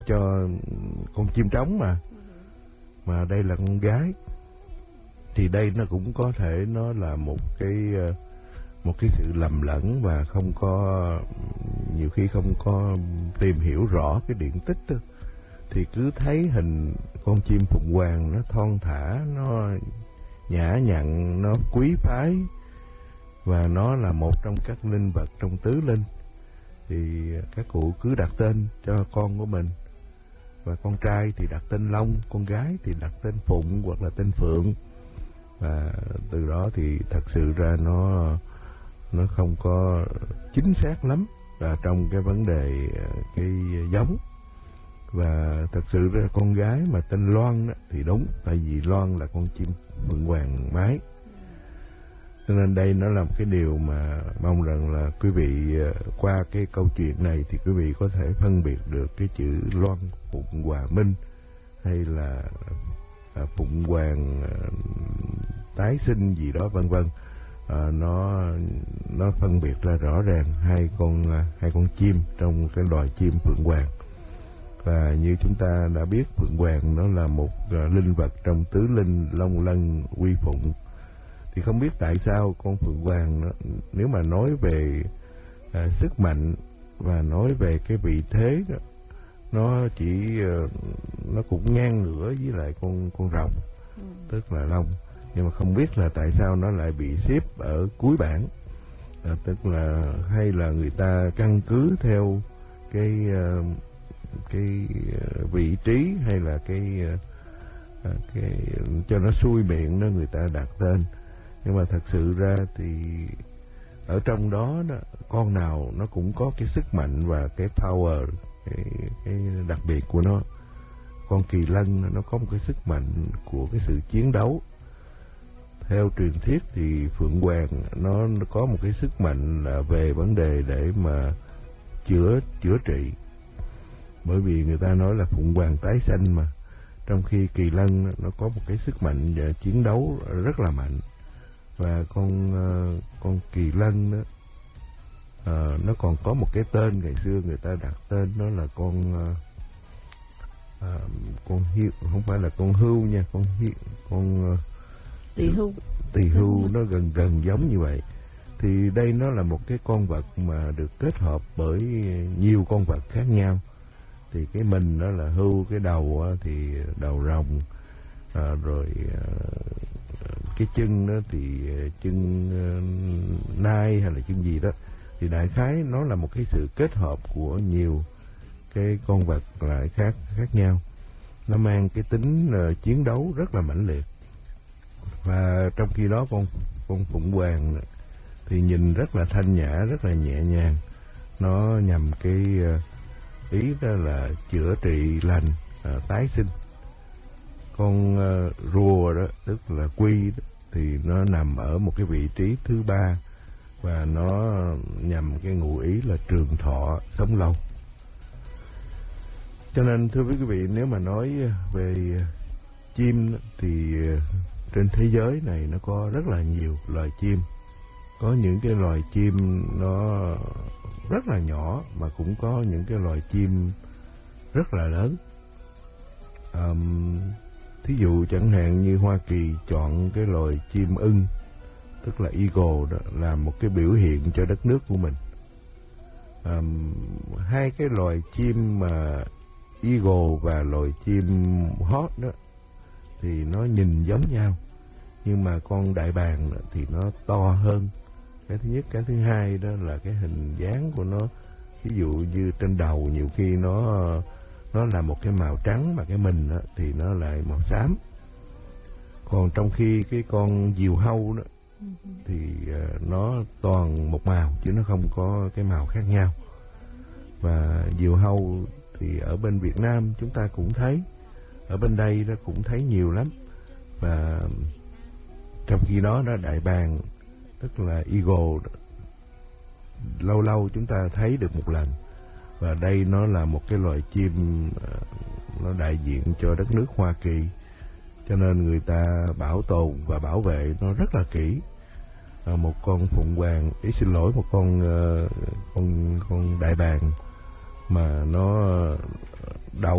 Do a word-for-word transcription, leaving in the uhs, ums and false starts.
cho con chim trống mà mà đây là con gái, thì đây nó cũng có thể nó là một cái một cái sự lầm lẫn và không có, nhiều khi không có tìm hiểu rõ cái điển tích đó. Thì cứ thấy hình con chim phụng hoàng nó thon thả, nó nhã nhặn, nó quý phái và nó là một trong các linh vật trong tứ linh, thì các cụ cứ đặt tên cho con của mình. Và con trai thì đặt tên Long, con gái thì đặt tên Phụng hoặc là tên Phượng. Và từ đó thì thật sự ra nó nó không có chính xác lắm và trong cái vấn đề cái giống. Và thật sự ra con gái mà tên Loan đó, thì đúng, tại vì Loan là con chim phượng hoàng mái. Cho nên đây nó là một cái điều mà mong rằng là quý vị qua cái câu chuyện này thì quý vị có thể phân biệt được cái chữ Loan Phụng Hòa Minh hay là Phụng Hoàng tái sinh gì đó vân vân. À, nó nó phân biệt ra rõ ràng hai con hai con chim trong cái loài chim phượng hoàng. Và như chúng ta đã biết, phượng hoàng nó là một uh, linh vật trong tứ linh long lân quy phụng. Thì không biết tại sao con phượng hoàng nó, nếu mà nói về uh, sức mạnh và nói về cái vị thế đó, nó chỉ uh, nó cũng ngang ngửa với lại con con rồng, ừ. tức là long. Nhưng mà không biết là tại sao nó lại bị xếp ở cuối bảng, à, tức là hay là người ta căn cứ theo cái uh, cái vị trí hay là cái cái cho nó xuôi miệng đó người ta đặt tên. Nhưng mà thật sự ra thì ở trong đó, đó con nào nó cũng có cái sức mạnh và cái power, cái, cái đặc biệt của nó. Con kỳ lân nó có một cái sức mạnh của cái sự chiến đấu. Theo truyền thuyết thì phượng hoàng nó, nó có một cái sức mạnh là về vấn đề để mà chữa chữa trị. Bởi vì người ta nói là phụng hoàng tái sanh mà. Trong khi kỳ lân nó có một cái sức mạnh chiến đấu rất là mạnh. Và con con kỳ lân đó, à, nó còn có một cái tên ngày xưa người ta đặt tên nó là con à, con hiu, không phải là con hưu nha, con hiu, con tỳ hưu. Tỳ hưu nó gần gần giống như vậy. Thì đây nó là một cái con vật mà được kết hợp bởi nhiều con vật khác nhau. Thì cái mình đó là hưu, cái đầu thì đầu rồng, à, rồi à, cái chân đó thì chân nai hay là chân gì đó. Thì đại khái nó là một cái sự kết hợp của nhiều cái con vật lại khác khác nhau. Nó mang cái tính uh, chiến đấu rất là mãnh liệt. Và trong khi đó con con phụng hoàng thì nhìn rất là thanh nhã, rất là nhẹ nhàng. Nó nhằm cái uh, ý đó là chữa trị lành, à, tái sinh. Con uh, rùa đó, tức là quy đó, thì nó nằm ở một cái vị trí thứ ba và nó nhằm cái ngụ ý là trường thọ, sống lâu. Cho nên thưa quý vị, nếu mà nói về chim thì trên thế giới này nó có rất là nhiều loài chim. Có những cái loài chim nó rất là nhỏ mà cũng có những cái loài chim rất là lớn. Um, thí dụ chẳng hạn như Hoa Kỳ chọn cái loài chim ưng, tức là eagle đó, làm một cái biểu hiện cho đất nước của mình. Um, hai cái loài chim mà eagle và loài chim hót đó thì nó nhìn giống nhau, nhưng mà con đại bàng thì nó to hơn. Cái thứ nhất, cái thứ hai đó là cái hình dáng của nó. Ví dụ như trên đầu nhiều khi nó nó là một cái màu trắng, mà cái mình đó, thì nó lại màu xám. Còn trong khi cái con diều hâu đó thì uh, nó toàn một màu chứ nó không có cái màu khác nhau. Và diều hâu thì ở bên Việt Nam chúng ta cũng thấy, ở bên đây nó cũng thấy nhiều lắm. Và trong khi đó đó đại bàng, tức là eagle, lâu lâu chúng ta thấy được một lần. Và đây nó là một cái loài chim nó đại diện cho đất nước Hoa Kỳ, cho nên người ta bảo tồn và bảo vệ nó rất là kỹ. À, một con phụng hoàng, ý xin lỗi, một con uh, con con đại bàng mà nó đầu